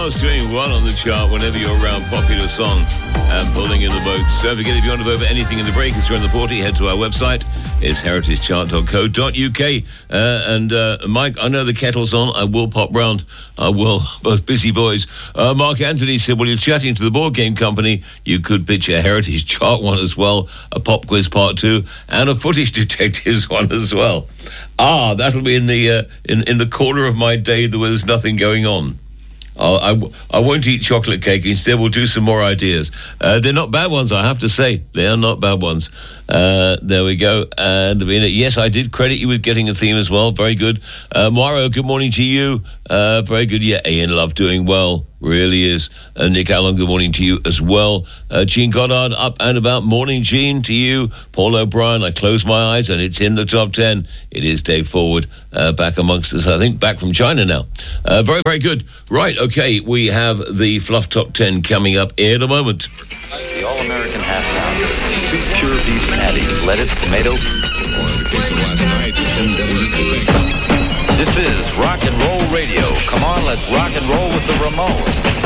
Mars doing well on the chart whenever you're around popular song and pulling in the votes. Don't forget, if you want to vote for anything in the breakers during the 40, head to our website. It's heritagechart.co.uk. Mike, I know the kettle's on. I will pop round. I will. Both busy boys. Mark Anthony said, well, you're chatting to the board game company. You could pitch a Heritage Chart one as well, a pop quiz part 2, and a footage detectives one as well. That'll be in the corner of my day where there's nothing going on. I won't eat chocolate cake. Instead, we'll do some more ideas. They're not bad ones, I have to say. They are not bad ones. There we go. And yes, I did credit you with getting a theme as well. Very good. Mauro, good morning to you. Very good. Yeah, Ian Love doing well. Really is. Nick Allen, good morning to you as well. Gene Goddard, up and about. Morning, Gene, to you. Paul O'Brien, I close my eyes and it's in the top 10. It is Dave Forward, back amongst us, I think, back from China now. Very, very good. Right, okay, we have the Fluff Top 10 coming up in a moment. The All-American half pounder, 2 pure beef patties, lettuce, tomato. This is Rock and Roll Radio. Come on, let's rock and roll with the Ramones.